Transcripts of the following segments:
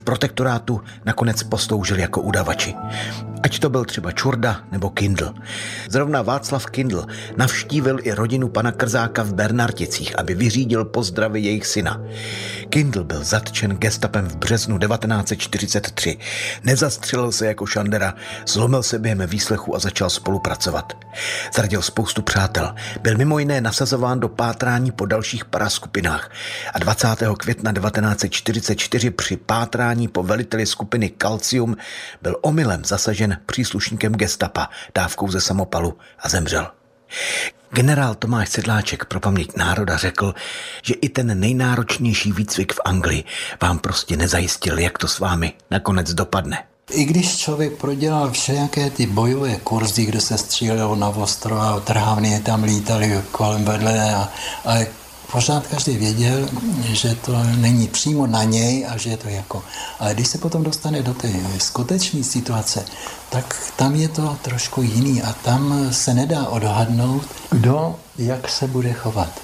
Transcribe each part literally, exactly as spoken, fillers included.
Protektorátu nakonec posloužili jako udavači. Ať to byl třeba Čurda nebo Kindl. Zrovna Václav Kindl navštívil i rodinu pana Krzáka v Bernarticích, aby vyřídil pozdravy jejich syna. Kindl byl zatčen gestapem v březnu devatenáct set čtyřicet tři. Nezastřelil se jako Šandera, zlomil se během výslechu a začal spolupracovat. Zradil spoustu přátel. Byl mimo jiné nasazován do pátrání po dalších paraskupinách a dvacátého května devatenáct set čtyřicet čtyři při pátrání po veliteli skupiny Calcium byl omylem zasažen příslušníkem gestapa dávkou ze samopalu a zemřel. Generál Tomáš Sedláček pro paměť národa řekl, že i ten nejnáročnější výcvik v Anglii vám prostě nezajistil, jak to s vámi nakonec dopadne. I když člověk prodělal všelijaké ty bojové kurzy, kde se střílelo na ostro a trhavny tam lítaly kolem vedle, a, ale pořád každý věděl, že to není přímo na něj a že je to jako... Ale když se potom dostane do té skutečné situace, tak tam je to trošku jiný a tam se nedá odhadnout, kdo jak se bude chovat.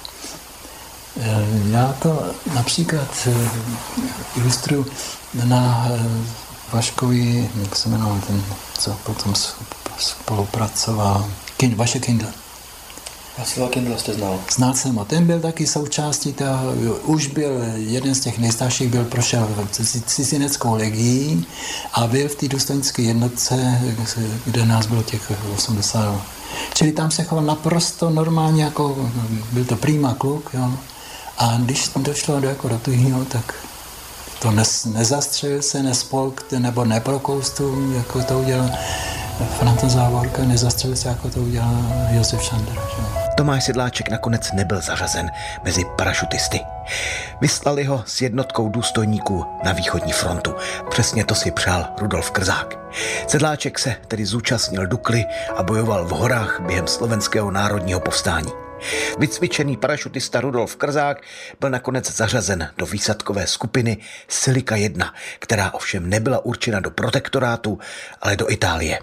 Já to například ilustruju na Vaškovi, jak se jmenoval ten, co potom spolupracoval, Kind, Vašek Kindl. Vasila Kindla jste znal? Znal jsem ho. Ten byl taky součástí toho, už byl jeden z těch nejstarších, byl prošel cizineckou legií a byl v té důstojnické jednotce, kde nás bylo těch osmdesát. Čili tam se choval naprosto normálně, jako byl to prýma kluk, jo. A když došlo do, jako do tuhýho, tak to nes, nezastřelil se, nespolk, nebo neprokoustu, jako to udělal František Závorka, nezastřelil se, jako to udělal Josef Šandera. Že? Tomáš Sedláček nakonec nebyl zařazen mezi parašutisty. Vyslali ho s jednotkou důstojníků na východní frontu. Přesně to si přál Rudolf Krzák. Sedláček se tedy zúčastnil Dukly a bojoval v horách během slovenského národního povstání. Vycvičený parašutista Rudolf Krzák byl nakonec zařazen do výsadkové skupiny Silika jedna, která ovšem nebyla určena do protektorátu, ale do Itálie.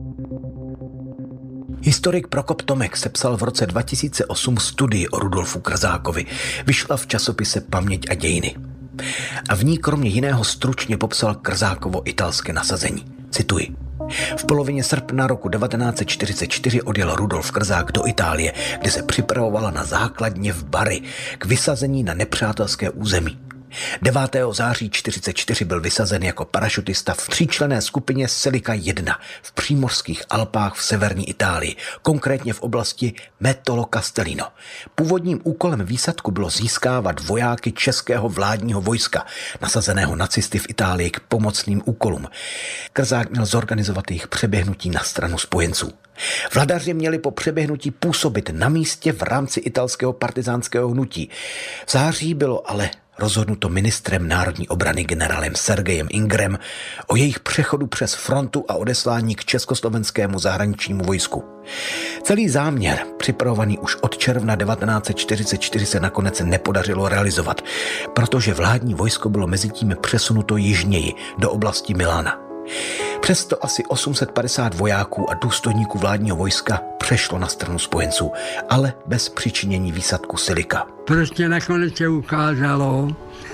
Historik Prokop Tomek sepsal v roce dva tisíce osm studii o Rudolfu Krzákovi. Vyšla v časopise Paměť a dějiny. A v ní kromě jiného stručně popsal Krzákovo italské nasazení. Cituji. V polovině srpna roku devatenáct set čtyřicet čtyři odjel Rudolf Krzák do Itálie, kde se připravovala na základně v Bari k vysazení na nepřátelské území. devátého září čtyřicet čtyři byl vysazen jako parašutista v tříčlenné skupině Silika jedna v přímořských Alpách v severní Itálii, konkrétně v oblasti Metolo Castellino. Původním úkolem výsadku bylo získávat vojáky českého vládního vojska, nasazeného nacisty v Itálii k pomocným úkolům. Krzák měl zorganizovat jejich přeběhnutí na stranu spojenců. Vladaři měli po přeběhnutí působit na místě v rámci italského partizánského hnutí. V září bylo ale rozhodnuto ministrem národní obrany generálem Sergejem Ingrem o jejich přechodu přes frontu a odeslání k československému zahraničnímu vojsku. Celý záměr, připravovaný už od června devatenáct set čtyřicet čtyři, se nakonec nepodařilo realizovat, protože vládní vojsko bylo mezitím přesunuto jižněji do oblasti Milána. Přesto asi osm set padesát vojáků a důstojníků vládního vojska přešlo na stranu spojenců, ale bez přičinění výsadku Silika. Prostě nakonec se ukázalo,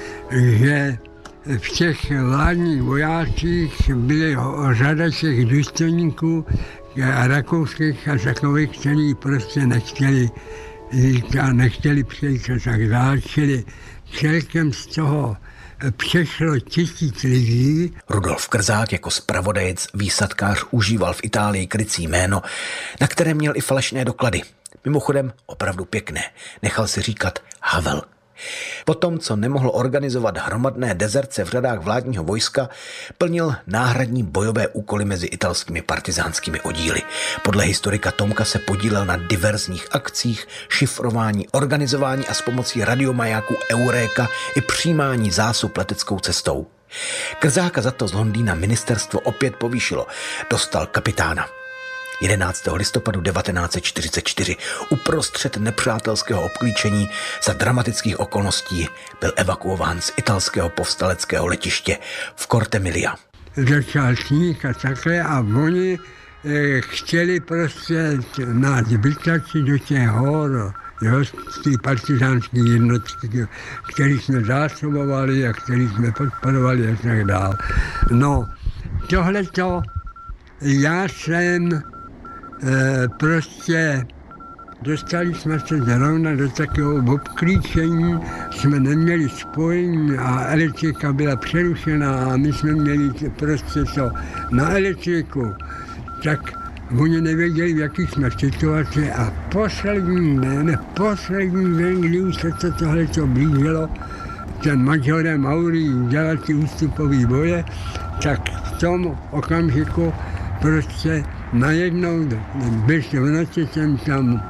že v těch vládních vojácích byly řada těch důstojníků a rakouských a takových, kteří prostě nechtěli jít a nechtěli přejít a tak dále, čili celkem z toho přešlo tisíc lidí. Rudolf Krzák jako zpravodajec výsadkář užíval v Itálii krycí jméno, na které měl i falešné doklady. Mimochodem opravdu pěkné. Nechal si říkat Havel. Potom, co nemohl organizovat hromadné dezerce v řadách vládního vojska, plnil náhradní bojové úkoly mezi italskými partizánskými oddíly. Podle historika Tomka se podílel na diverzních akcích, šifrování, organizování a s pomocí radiomajáku Euréka i přijímání zásob leteckou cestou. Krzáka za to z Londýna ministerstvo opět povýšilo. Dostal kapitána. jedenáctého listopadu devatenáct set čtyřicet čtyři uprostřed nepřátelského obklíčení za dramatických okolností byl evakuován z italského povstaleckého letiště v Cortemiglia. Začal sníh a takhle a oni eh, chtěli prostě nás vytlačit do těch hor jo, z té partizánské jednotky, který jsme zásobovali a který jsme podporovali a tak dál. No, tohleto já jsem e, prostě dostali jsme se zrovna do takového obklíčení, jsme neměli spojení a elektrika byla přerušená a my jsme měli prostě to na elektriku, tak oni nevěděli, v jaký jsme situaci a poslední den, poslední den, kdy už se to tohleto blížilo, ten major Maury dělal ty ústupové boje, tak v tom okamžiku prostě najednou, byl v noci jsem tam,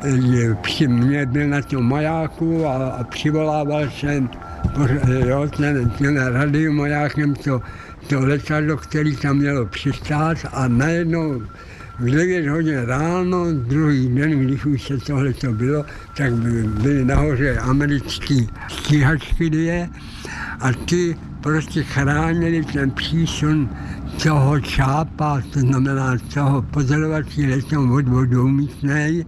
při mě byl na tom majáku a, a přivolával jsem jo, ten, ten radiomajákem to, to letadlo, který tam mělo přistát a najednou v devět hodin ráno, druhý den, když už se tohleto bylo, tak byly nahoře americký stíhačky dvě a ty prostě chránili ten přísun toho čápa, to znamená toho pozorovací letom od vodoumístnej,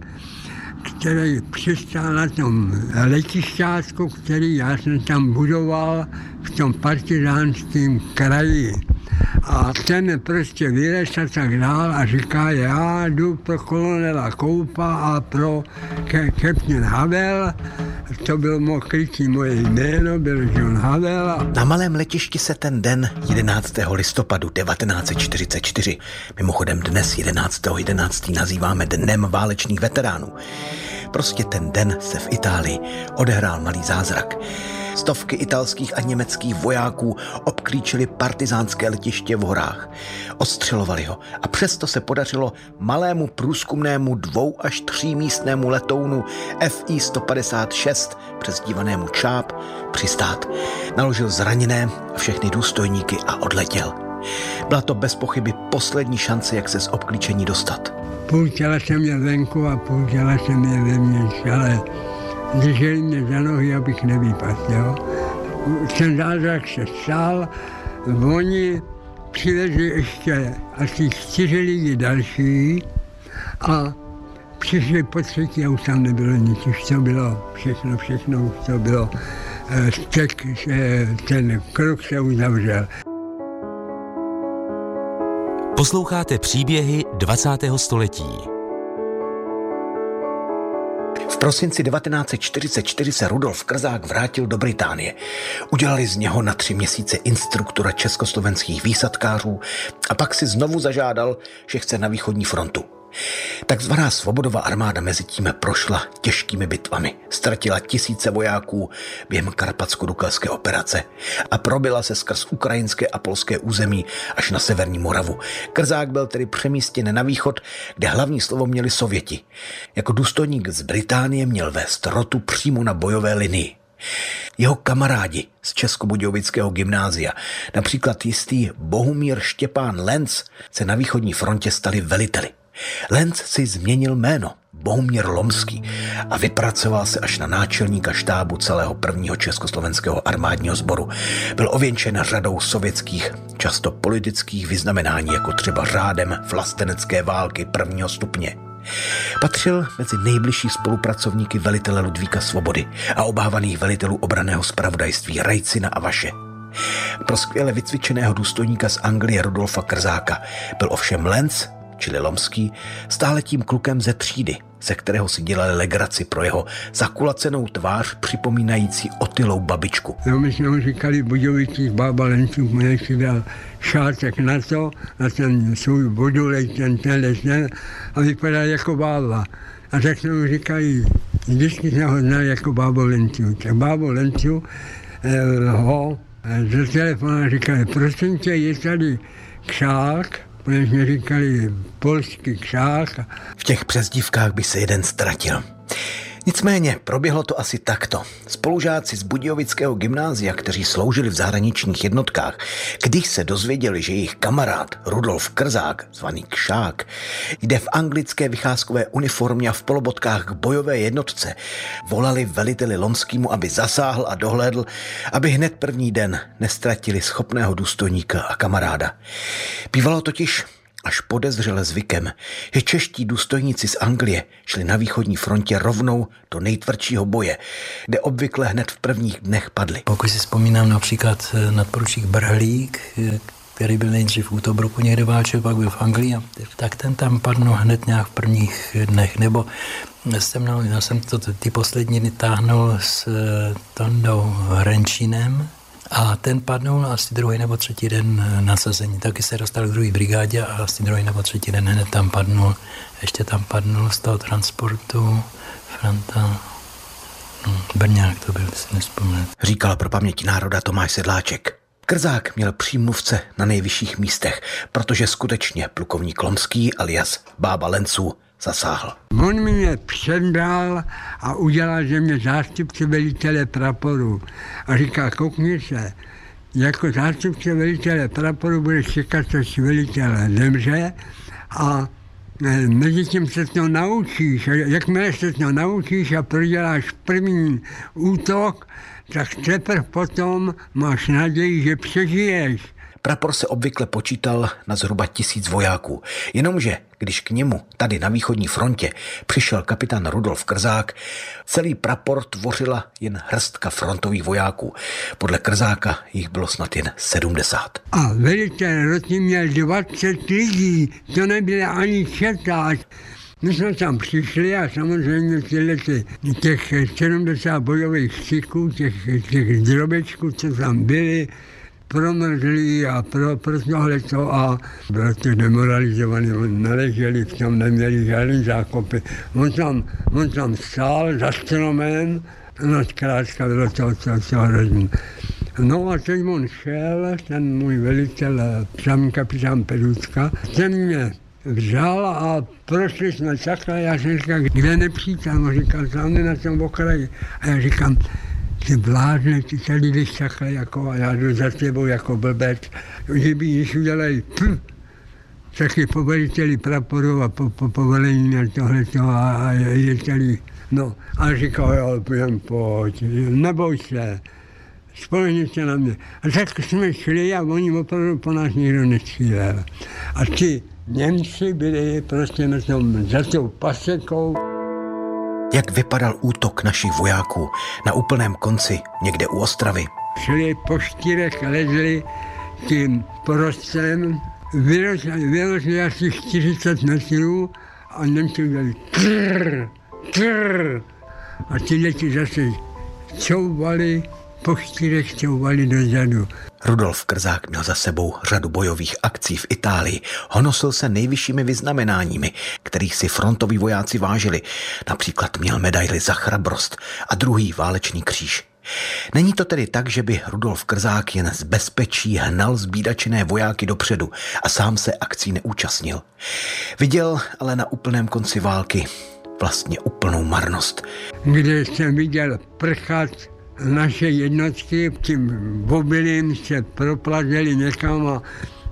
který přistál na tom letišťátku, který já jsem tam budoval v tom partizánském kraji. A ten prostě vylez a tak dál a říká, já jdu pro kolonela Koupa a pro Captain Havel. To byl moje krytí moje jméno, byl John Havel. Na malém letišti se ten den jedenáctého listopadu devatenáct set čtyřicet čtyři, mimochodem dnes jedenáctého jedenáctého nazýváme Dnem válečných veteránů. Prostě ten den se v Itálii odehrál malý zázrak. Stovky italských a německých vojáků obklíčili partizánské letiště v horách. Ostřelovali ho a přesto se podařilo malému průzkumnému dvou až třímístnému letounu F I sto padesát šest, přezdívanému Čáp, přistát. Naložil zraněné a všechny důstojníky a odletěl. Byla to bez pochyby poslední šance, jak se z obklíčení dostat. Půl těla jsem měl venku a půl těla jsem měl vevnitř, ale drželi mě za nohy, abych nevypadl, jo. Ten zázrak se stál, oni přivezli ještě asi čtyři lidi další a přišli po třetí a už tam nebylo nic, už to bylo všechno, všechno už to bylo, stek, ten krok se uzavřel. Posloucháte příběhy dvacátého století. V prosinci devatenáct set čtyřicet čtyři se Rudolf Krzák vrátil do Británie. Udělali z něho na tři měsíce instruktora československých výsadkářů a pak si znovu zažádal, že chce na východní frontu. Takzvaná Svobodova armáda mezi tím prošla těžkými bitvami, ztratila tisíce vojáků během karpatsko-dukalské operace a probila se skrz ukrajinské a polské území až na severní Moravu. Krzák byl tedy přemístěn na východ, kde hlavní slovo měli Sověti. Jako důstojník z Británie měl vést rotu přímo na bojové linii. Jeho kamarádi z Českobudějovického gymnázia, například jistý Bohumír Štěpán Lenc, se na východní frontě stali veliteli. Lenc si změnil jméno Bohumír Lomský a vypracoval se až na náčelníka štábu celého prvního československého armádního sboru. Byl ověnčen řadou sovětských, často politických vyznamenání, jako třeba řádem vlastenecké války prvního stupně. Patřil mezi nejbližší spolupracovníky velitele Ludvíka Svobody a obávaných velitelů obranného zpravodajství Rajcina a Vaše. Pro skvěle vycvičeného důstojníka z Anglie Rudolfa Krzáka byl ovšem Lenc, čili Lomský, stále tím klukem ze třídy, ze kterého si dělali legraci pro jeho zakulacenou tvář připomínající otylou babičku. No, my jsme mu říkali Budějovicích bába Lenců, mě si dal šátek na to, na ten svůj budulek, ten tenhle ten a vypadal jako bába. A tak jsme mu říkali, vždycky jsme ho znali jako bábo Lenců. Tak bábo Lenců eh, ho do telefonu říkali, prosím tě, je tady Křák, protože jsme říkali polský Křák. V těch přezdívkách by se jeden ztratil. Nicméně proběhlo to asi takto. Spolužáci z Budějovického gymnázia, kteří sloužili v zahraničních jednotkách, když se dozvěděli, že jejich kamarád Rudolf Krzák, zvaný Kšák, jde v anglické vycházkové uniformě a v polobotkách k bojové jednotce, volali veliteli Lomskému, aby zasáhl a dohlédl, aby hned první den nestratili schopného důstojníka a kamaráda. Bývalo totiž, až podezřele zvykem, že čeští důstojníci z Anglie šli na východní frontě rovnou do nejtvrdšího boje, kde obvykle hned v prvních dnech padli. Pokud si vzpomínám například nadporučík Brhlík, který byl nejdřív v Útobruku někde válčil, pak byl v Anglii, tak ten tam padnul hned nějak v prvních dnech. Nebo jsem, no, já jsem to ty poslední dny táhnul s Tondou Hrenčínem a ten padnul asi druhý nebo třetí den nasazení. Taky se dostal k druhé brigádě a asi druhý nebo třetí den hned tam padnul. Ještě tam padnul z toho transportu Franta no, Brňák, to byl, si nespomněl. Říkal pro paměť národa Tomáš Sedláček. Krzák měl přímluvce na nejvyšších místech, protože skutečně plukovník Lomský alias Bába Lenců zasáhl. On mě předal a udělal, že mě zástupce velitele praporu. A říká, koukni se, jako zástupce velitele praporu budeš čekat, až velitel zemře a mezi tím se to naučíš. A jakmile se to naučíš a proděláš první útok, tak teprve potom máš naději, že přežiješ. Prapor se obvykle počítal na zhruba tisíc vojáků, jenomže když k němu tady na východní frontě přišel kapitán Rudolf Krzák, celý prapor tvořila jen hrstka frontových vojáků. Podle Krzáka jich bylo snad jen sedmdesát. A velitel roty měl dvacet lidí, to nebyly ani četá. My jsme tam přišli a samozřejmě těch, těch sedmdesát bojových střiků, těch, těch drobečků, co tam byly, promrzlí a pro, pro tohleto a bylo to demoralizovaný, on naleželi, v tom neměli žádný zákopy. On tam, on tam stál za stromem, no zkrátka bylo to, to, to hrozný. No a teď on šel, ten můj velitel, samý kapitán Perucka, ten mě vzal a prošli jsme takhle, já jsem říkal, kde nepřítel, on říkal, tam na tom okraji. A já říkám, ty blázne, ty tady jdeš takhle jako, a já jdu za tebou jako blbec, že by když udělají pff, taky po veliteli praporu a po, po povolení na tohleto a, a je tady, no, a říkal, jo, půjdem, pojď, neboj se, spolehni se na mě. A tak jsme šli a oni opravdu po nás nikdo nestřílel. A ty Němci byli prostě na tom, za tou pasekou. Jak vypadal útok našich vojáků na úplném konci, někde u Ostravy? Šli po čtyřech, lezli tím porostem, vyložili asi čtyřicet metrů a Němci udělali trrr, trrr. A tyhle ti zase couvali, po čtyřech couvali dozadu. Rudolf Krzák měl za sebou řadu bojových akcí v Itálii. Honosil se nejvyššími vyznamenáními, kterých si frontoví vojáci vážili. Například měl medaili za chrabrost a druhý válečný kříž. Není to tedy tak, že by Rudolf Krzák jen z bezpečí hnal zbídačené vojáky dopředu a sám se akcí neúčastnil. Viděl ale na úplném konci války vlastně úplnou marnost. Kde jsem viděl prchat naše jednotky, tím obilím se proplazili někam a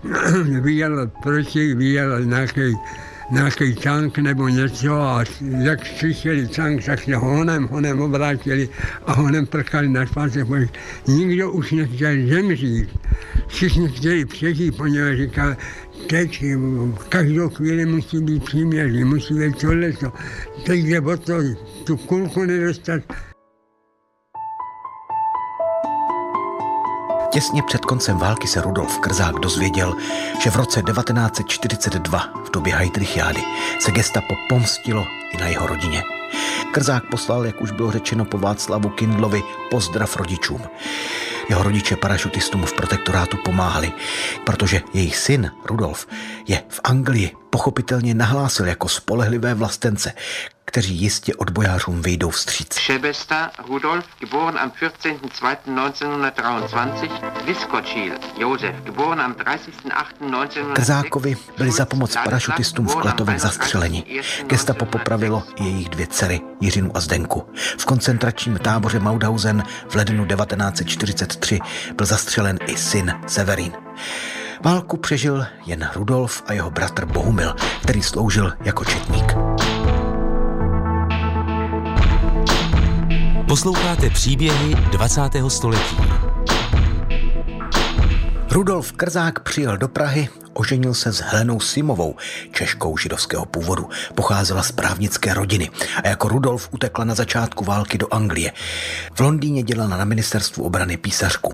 vyjel proti, vyjel nějaký, nějaký tank nebo něco a jak slyšeli tank, tak se honem, honem obrátili a honem prchali na špáce. Nikdo už nechtěl zemřít. Všichni chtěli přežít, poněvadž říkal, teď každou chvíli musí být příměří, musí být tohleto. Teď jde o to, tu kulku nedostat. Těsně před koncem války se Rudolf Krzák dozvěděl, že v roce devatenáct set čtyřicet dva, v době Heydrichiády, se gestapo pomstilo i na jeho rodině. Krzák poslal, jak už bylo řečeno po Václavu Kindlovi, pozdrav rodičům. Jeho rodiče parašutistům v protektorátu pomáhali, protože jejich syn Rudolf je v Anglii pochopitelně nahlásil jako spolehlivé vlastence, kteří jistě odbojářům vyjdou vstříc. Šebesta Rudolf, geboren am vierzehnten zweiten neunzehnhundertdreiundzwanzig, Vyskočil Josef, geboren am dreißigsten achten neunzehnhundertsechs. Krzákovi byli za pomoc parašutistům v Klatovech zastřeleni. Gestapo popravilo i jejich dvě dcery, Jiřinu a Zdenku. V koncentračním táboře Mauthausen v lednu devatenáct set čtyřicet tři byl zastřelen i syn Severín. Válku přežil jen Rudolf a jeho bratr Bohumil, který sloužil jako četník. Posloucháte příběhy dvacátého století. Rudolf Krzák přijel do Prahy, oženil se s Helenou Simovou, Češkou židovského původu. Pocházela z právnické rodiny a jako Rudolf utekla na začátku války do Anglie. V Londýně dělala na ministerstvu obrany písařku.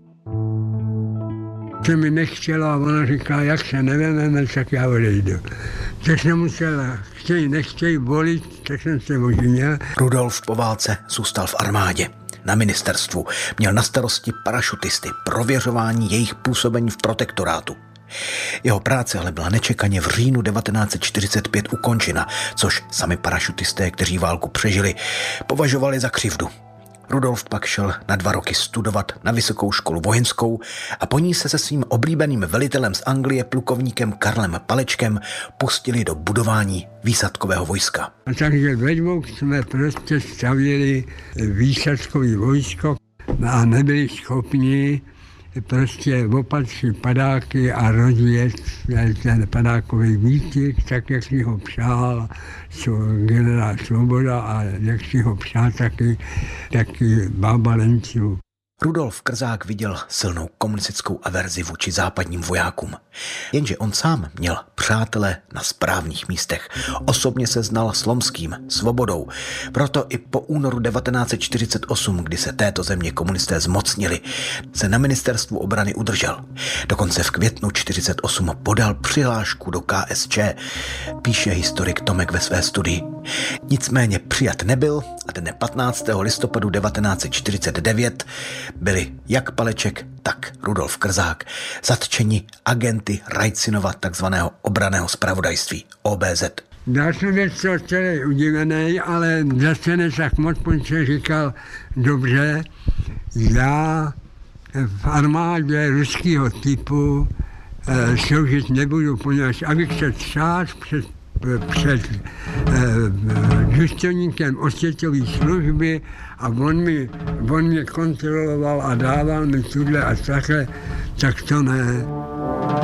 Co mi nechtěla a ona říká, jak se nevememe, tak já odejdu. Tak jsem musela, chtěj, nechtěj volit, tak jsem se oženil. Rudolf po válce zůstal v armádě. Na ministerstvu měl na starosti parašutisty, prověřování jejich působení v protektorátu. Jeho práce ale byla nečekaně v říjnu devatenáct set čtyřicet pět ukončena, což sami parašutisté, kteří válku přežili, považovali za křivdu. Rudolf pak šel na dva roky studovat na vysokou školu vojenskou a po ní se se svým oblíbeným velitelem z Anglie, plukovníkem Karlem Palečkem, pustili do budování výsadkového vojska. A takže ve dvou jsme prostě stavěli výsadkové vojsko a nebyli schopni prostě opatřit padáky a rozvíjet ten padákový výcvik, tak jak si ho přál generál Svoboda a jak si ho přál taky, taky Bába Lenců. Rudolf Krzák viděl silnou komunistickou averzi vůči západním vojákům. Jenže on sám měl přátele na správných místech. Osobně se znal s Lomským, Svobodou. Proto i po únoru devatenáct set čtyřicet osm, kdy se této země komunisté zmocnili, se na ministerstvu obrany udržel. Dokonce v květnu čtyřicet osm podal přihlášku do K S Č, píše historik Tomek ve své studii. Nicméně přijat nebyl a dne patnáctého listopadu devatenáct set čtyřicet devět byli jak Paleček, tak Rudolf Krzák zatčeni agenty Rajcinova takzvaného obranného zpravodajství O B Z. Já jsem věděl celý udivený, ale zase než tak moc ponče říkal, dobře, já v armádě ruského typu e, sloužit nebudu, poněvadž abych se třás před před eh, důstojníkem osvětové služby a on, mi, on mě kontroloval a dával mi tuhle a takhle, tak to ne.